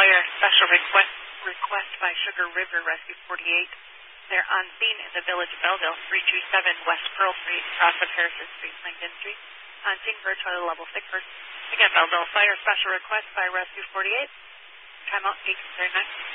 fire special request by Sugar River Rescue 48. They're on scene in the village of Belleville, 327 West Pearl Street, across of Harrison Street, Langdon Street. On scene for a total level 6 person. Again, Belleville Fire special request by Rescue 48. Time out 8:39.